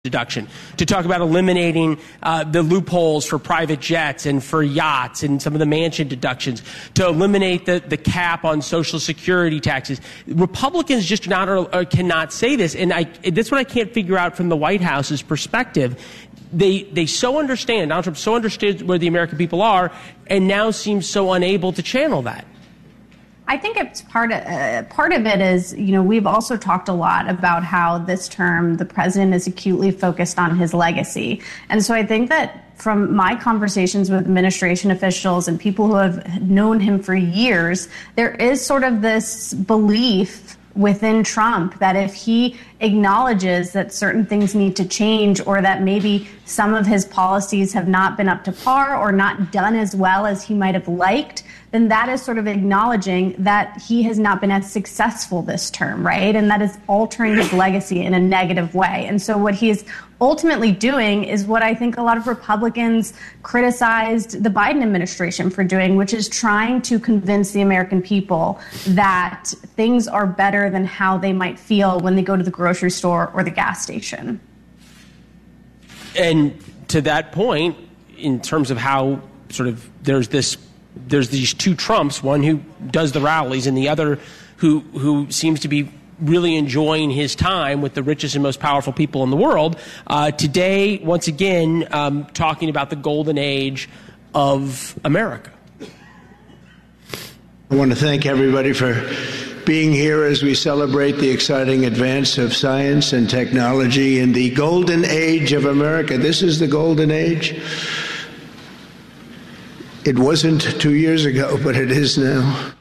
deduction, to talk about eliminating the loopholes for private jets and for yachts and some of the mansion deductions, to eliminate the cap on Social Security taxes. Republicans just cannot say this, and that's what I can't figure out from the White House's perspective. They so understand, Donald Trump so understood where the American people are, and now seems so unable to channel that. I think it's part of it is, we've also talked a lot about how this term, the president is acutely focused on his legacy. And so I think that from my conversations with administration officials and people who have known him for years, there is sort of this belief within Trump that if he acknowledges that certain things need to change, or that maybe some of his policies have not been up to par or not done as well as he might have liked, then that is sort of acknowledging that he has not been as successful this term, right? And that is altering his legacy in a negative way. And so what he's ultimately doing is what I think a lot of Republicans criticized the Biden administration for doing, which is trying to convince the American people that things are better than how they might feel when they go to the grocery store or the gas station. And to that point, in terms of how sort of there's these two Trumps, one who does the rallies and the other who seems to be really enjoying his time with the richest and most powerful people in the world. Today, once again, talking about the golden age of America. I want to thank everybody for being here as we celebrate the exciting advance of science and technology in the golden age of America. This is the golden age. It wasn't 2 years ago, but it is now.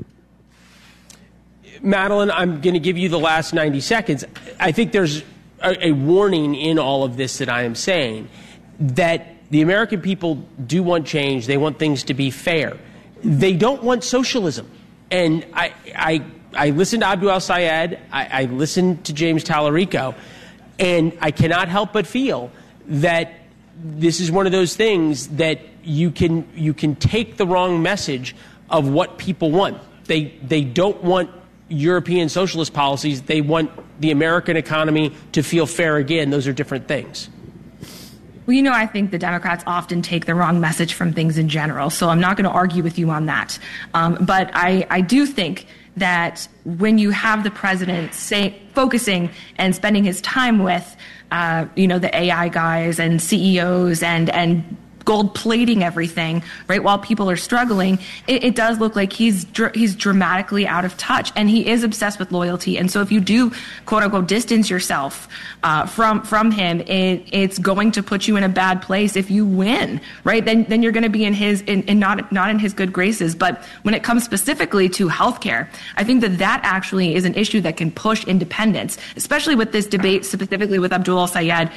Madeline, I'm going to give you the last 90 seconds. I think there's a warning in all of this that I am saying, that the American people do want change. They want things to be fair. They don't want socialism. And I listened to Abdul El-Sayed. I listened to James Tallarico. And I cannot help but feel that this is one of those things that you can take the wrong message of what people want. They don't want European socialist policies. They want the American economy to feel fair again. Those are different things. Well, I think the Democrats often take the wrong message from things in general, so I'm not going to argue with you on that. But I do think that when you have the president focusing and spending his time with, the AI guys and CEOs and gold plating everything, right, while people are struggling, it does look like he's dramatically out of touch, and he is obsessed with loyalty. And so if you do, quote unquote, distance yourself from him, it's going to put you in a bad place if you win, right? Then you're going to be not in his good graces. But when it comes specifically to healthcare, I think that actually is an issue that can push independence, especially with this debate specifically with Abdul El-Sayed.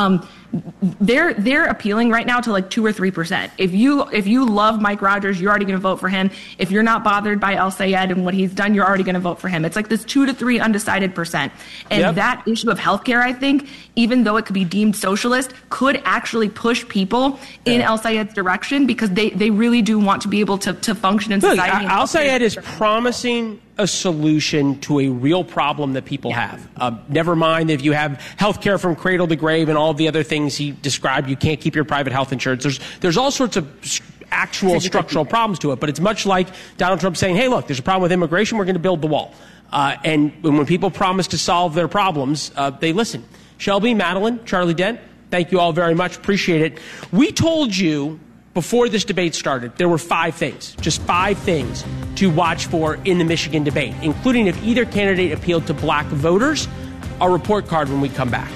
They're appealing right now to like 2 or 3%. If you love Mike Rogers, you're already going to vote for him. If you're not bothered by El-Sayed and what he's done, you're already going to vote for him. It's like this 2 to 3 undecided %. And That issue of healthcare, I think, even though it could be deemed socialist, could actually push people in El-Sayed's direction, because they really do want to be able to function in society. Look, El-Sayed is promising a solution to a real problem that people have. Never mind if you have health care from cradle to grave and all of the other things he described. You can't keep your private health insurance. There's all sorts of actual structural problems to it. But it's much like Donald Trump saying, hey, look, there's a problem with immigration. We're going to build the wall. And when people promise to solve their problems, they listen. Shelby, Madeline, Charlie Dent, thank you all very much. Appreciate it. We told you before this debate started, there were 5 things, just 5 things to watch for in the Michigan debate, including if either candidate appealed to black voters. Our report card when we come back.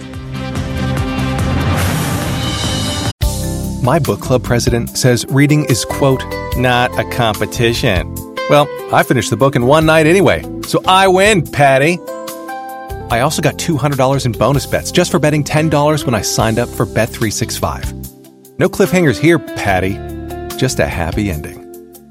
My book club president says reading is, quote, not a competition. Well, I finished the book in one night anyway, so I win, Patty. I also got $200 in bonus bets just for betting $10 when I signed up for Bet365. No cliffhangers here, Patty. Just a happy ending.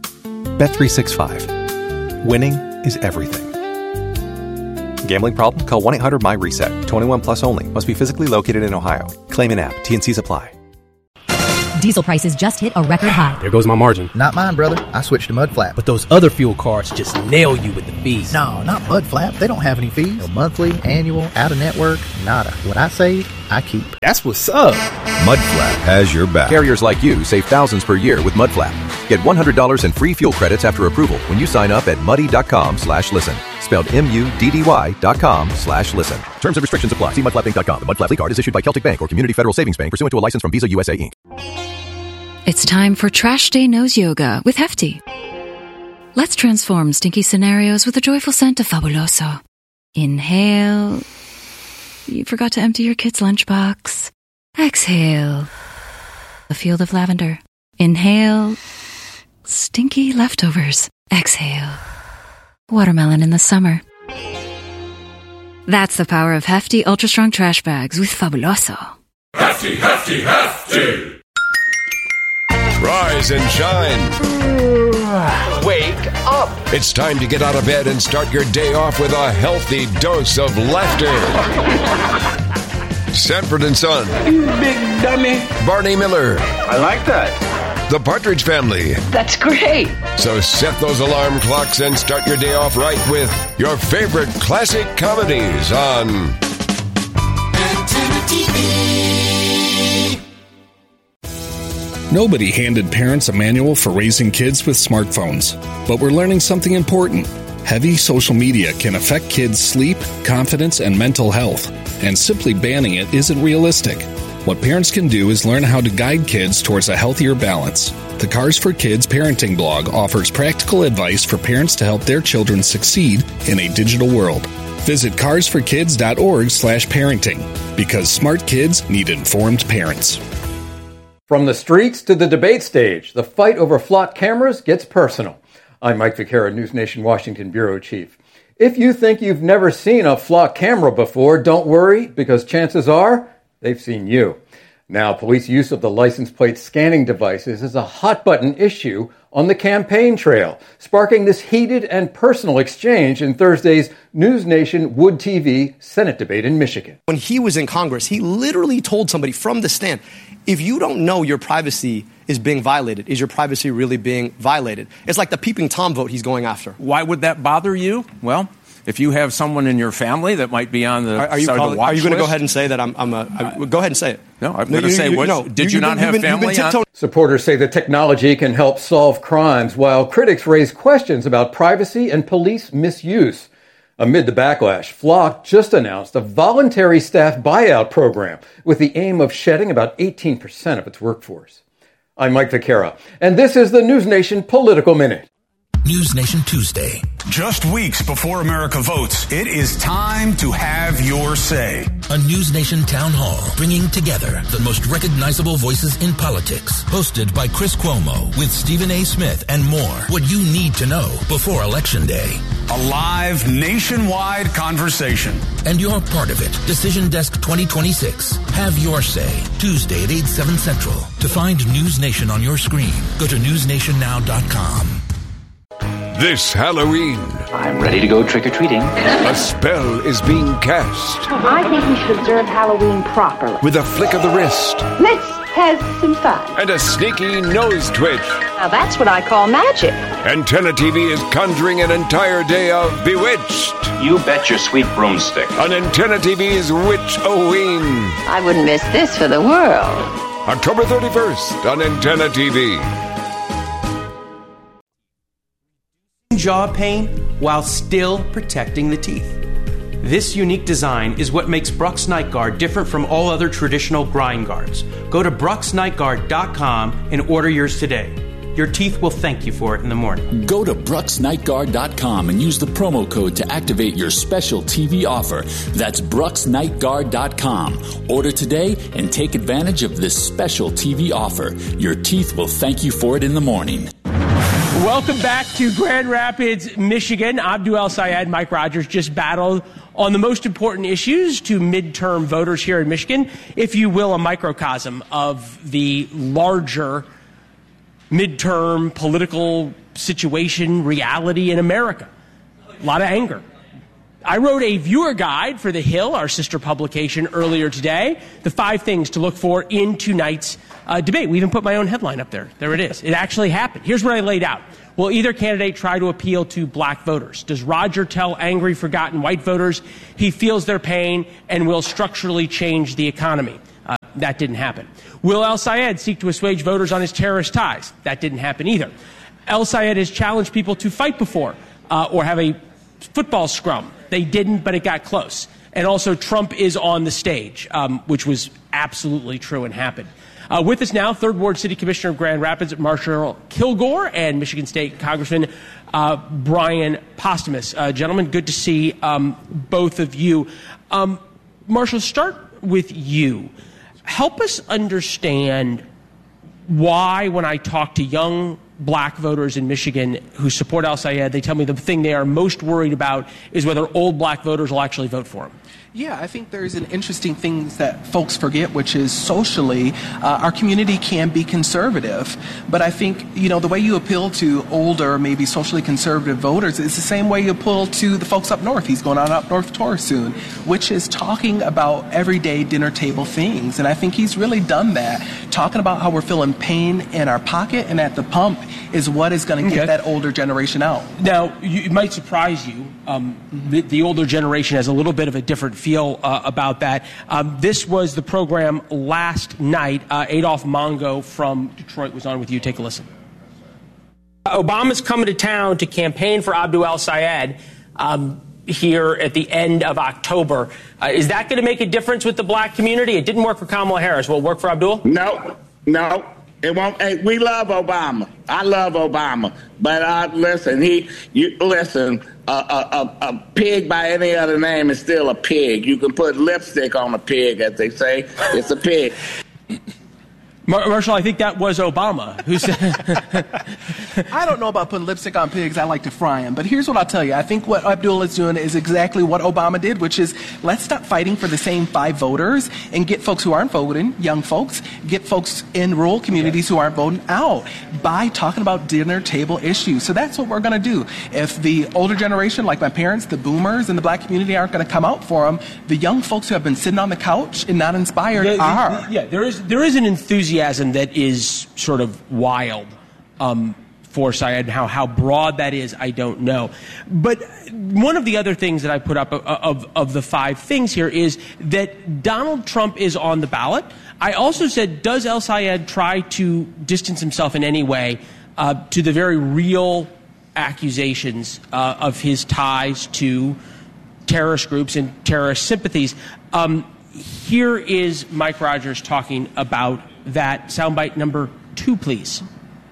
Bet365. Winning is everything. Gambling problem? Call 1-800-MY-RESET. 21 plus only. Must be physically located in Ohio. Claim in app. T&Cs apply. Diesel prices just hit a record high. There goes my margin. Not mine, brother. I switched to Mudflap. But those other fuel cards just nail you with the fees. No, not Mudflap. They don't have any fees. No monthly, annual, out-of-network, nada. What I save, I keep. That's what's up. Mudflap has your back. Carriers like you save thousands per year with Mudflap. Get $100 in free fuel credits after approval when you sign up at muddy.com/listen. Spelled MUDDY.com/listen. Terms and restrictions apply. See mudflapinc.com. The Mudflap card is issued by Celtic Bank or Community Federal Savings Bank pursuant to a license from Visa USA Inc. It's time for Trash Day Nose Yoga with Hefty. Let's transform stinky scenarios with a joyful scent of Fabuloso. Inhale. You forgot to empty your kid's lunchbox. Exhale. A field of lavender. Inhale. Stinky leftovers. Exhale. Watermelon in the summer. That's the power of Hefty Ultra Strong Trash Bags with Fabuloso. Hefty, Hefty, Hefty! Rise and shine. Wake up! It's time to get out of bed and start your day off with a healthy dose of laughter. Sanford and Son. You big dummy. Barney Miller. I like that. The Partridge Family. That's great. So set those alarm clocks and start your day off right with your favorite classic comedies on Antenna TV. Nobody handed parents a manual for raising kids with smartphones, but we're learning something important. Heavy social media can affect kids' sleep, confidence, and mental health, and simply banning it isn't realistic. What parents can do is learn how to guide kids towards a healthier balance. The Cars for Kids parenting blog offers practical advice for parents to help their children succeed in a digital world. Visit carsforkids.org/parenting, because smart kids need informed parents. From the streets to the debate stage, the fight over flock cameras gets personal. I'm Mike Vaquera, News Nation Washington Bureau Chief. If you think you've never seen a flock camera before, don't worry, because chances are they've seen you. Now, police use of the license plate scanning devices is a hot-button issue on the campaign trail, sparking this heated and personal exchange in Thursday's News Nation Wood TV Senate debate in Michigan. When he was in Congress, he literally told somebody from the stand, if you don't know your privacy is being violated, is your privacy really being violated? It's like the peeping Tom vote he's going after. Why would that bother you? Well, if you have someone in your family that might be on the side of the watch list. Are you going to go ahead and say that go ahead and say it. No, I'm going to say, did you not have family on? Supporters say the technology can help solve crimes, while critics raise questions about privacy and police misuse. Amid the backlash, Flock just announced a voluntary staff buyout program with the aim of shedding about 18% of its workforce. I'm Mike Vaquera, and this is the News Nation Political Minute. News Nation Tuesday. Just weeks before America votes, it is time to have your say. A News Nation town hall bringing together the most recognizable voices in politics. Hosted by Chris Cuomo with Stephen A. Smith and more. What you need to know before Election Day. A live nationwide conversation. And you're part of it. Decision Desk 2026. Have your say. Tuesday at 8/7 Central. To find News Nation on your screen, go to newsnationnow.com. This Halloween, I'm ready to go trick-or-treating. A spell is being cast. I think we should observe Halloween properly. With a flick of the wrist. Let's have some fun. And a sneaky nose twitch. Now that's what I call magic. Antenna TV is conjuring an entire day of Bewitched. You bet your sweet broomstick. On Antenna TV's Witch-O-Ween. I wouldn't miss this for the world. October 31st on Antenna TV. Jaw pain while still protecting the teeth. This unique design is what makes Brux Night Guard different from all other traditional grind guards. Go to BruxNightGuard.com and order yours today. Your teeth will thank you for it in the morning. Go to BruxNightGuard.com and use the promo code to activate your special TV offer. That's BruxNightGuard.com. Order today and take advantage of this special TV offer. Your teeth will thank you for it in the morning. Welcome back to Grand Rapids, Michigan. Abdul El-Sayed, Mike Rogers just battled on the most important issues to midterm voters here in Michigan, if you will, a microcosm of the larger midterm political situation, reality in America. A lot of anger. I wrote a viewer guide for The Hill, our sister publication, earlier today. The 5 things to look for in tonight's debate. We even put my own headline up there. There it is. It actually happened. Here's what I laid out. Will either candidate try to appeal to black voters? Does Roger tell angry, forgotten white voters he feels their pain and will structurally change the economy? That didn't happen. Will El-Sayed seek to assuage voters on his terrorist ties? That didn't happen either. El-Sayed has challenged people to fight before or have a football scrum. They didn't, but it got close. And also, Trump is on the stage, which was absolutely true and happened. With us now, 3rd Ward City Commissioner of Grand Rapids, Marshall Kilgore, and Michigan State Congressman Brian Postumus. Gentlemen, good to see both of you. Marshall, start with you. Help us understand why, when I talk to young black voters in Michigan who support El-Sayed, they tell me the thing they are most worried about is whether old black voters will actually vote for him. Yeah, I think there's an interesting thing that folks forget, which is socially, our community can be conservative. But I think, the way you appeal to older, maybe socially conservative voters is the same way you appeal to the folks up north. He's going on up north tour soon, which is talking about everyday dinner table things. And I think he's really done that. Talking about how we're feeling pain in our pocket and at the pump is what is going to get that older generation out. Now, it might surprise you. The older generation has a little bit of a different feel about that. This was the program last night. Adolph Mongo from Detroit was on with you. Take a listen. Obama's coming to town to campaign for Abdul El-Sayed here at the end of October. Is that going to make a difference with the black community? It didn't work for Kamala Harris. Will it work for Abdul? No. It won't. Hey, we love Obama. I love Obama. But listen, a pig by any other name is still a pig. You can put lipstick on a pig, as they say. It's a pig. Marshall, I think that was Obama who said... I don't know about putting lipstick on pigs. I like to fry them. But here's what I'll tell you. I think what Abdul is doing is exactly what Obama did, which is let's stop fighting for the same 5 voters and get folks who aren't voting, young folks, get folks in rural communities who aren't voting out by talking about dinner table issues. So that's what we're going to do. If the older generation, like my parents, the boomers, and the black community aren't going to come out for them, the young folks who have been sitting on the couch and not inspired are. There is an enthusiasm that is sort of wild for Sayed. How broad that is, I don't know. But one of the other things that I put up of the 5 things here is that Donald Trump is on the ballot. I also said, does El-Sayed try to distance himself in any way to the very real accusations of his ties to terrorist groups and terrorist sympathies? Here is Mike Rogers talking about that. Soundbite number 2, please.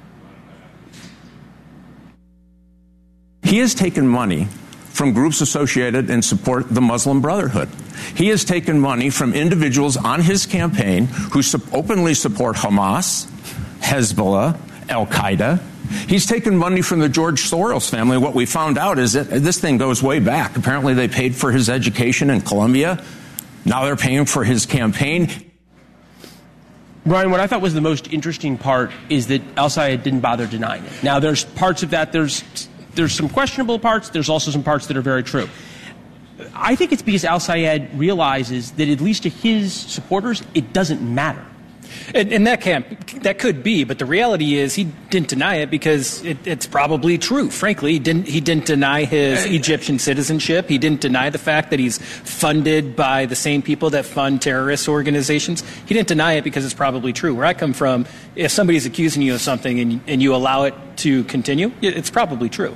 He has taken money from groups associated and support the Muslim Brotherhood. He has taken money from individuals on his campaign who openly support Hamas, Hezbollah, Al-Qaeda. He's taken money from the George Soros family. What we found out is that this thing goes way back. Apparently they paid for his education in Columbia. Now they're paying for his campaign. Brian, what I thought was the most interesting part is that El-Sayed didn't bother denying it. Now, there's parts of that. There's some questionable parts. There's also some parts that are very true. I think it's because El-Sayed realizes that, at least to his supporters, it doesn't matter. And that could be, but the reality is he didn't deny it because it's probably true. Frankly, he didn't deny his Egyptian citizenship. He didn't deny the fact that he's funded by the same people that fund terrorist organizations. He didn't deny it because it's probably true. Where I come from, if somebody's accusing you of something and you allow it to continue, it's probably true.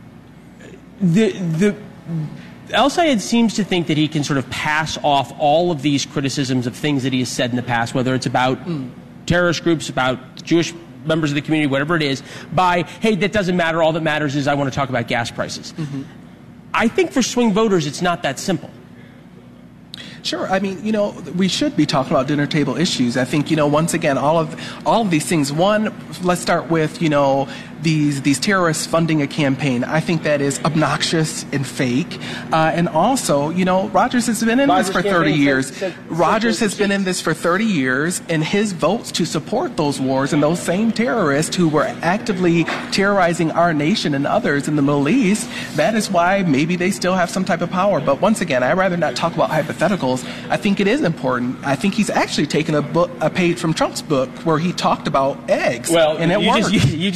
El-Sayed seems to think that he can sort of pass off all of these criticisms of things that he has said in the past, whether it's about terrorist groups, about Jewish members of the community, whatever it is, by, hey, that doesn't matter. All that matters is I want to talk about gas prices. Mm-hmm. I think for swing voters, it's not that simple. Sure. I mean, we should be talking about dinner table issues. I think, once again, all of these things. One, let's start with, these terrorists funding a campaign. I think that is obnoxious and fake. And also, Rogers has been in this for 30 years. Rogers has been in this for 30 years, and his votes to support those wars and those same terrorists who were actively terrorizing our nation and others in the Middle East, that is why maybe they still have some type of power. But once again, I'd rather not talk about hypotheticals. I think it is important. I think he's actually taken a page from Trump's book where he talked about eggs. Well, and it worked.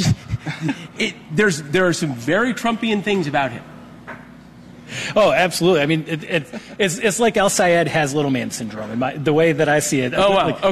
There are some very Trumpian things about him. Oh, absolutely. I mean, it's like El Sayed has little man syndrome, the way that I see it. Oh, wow.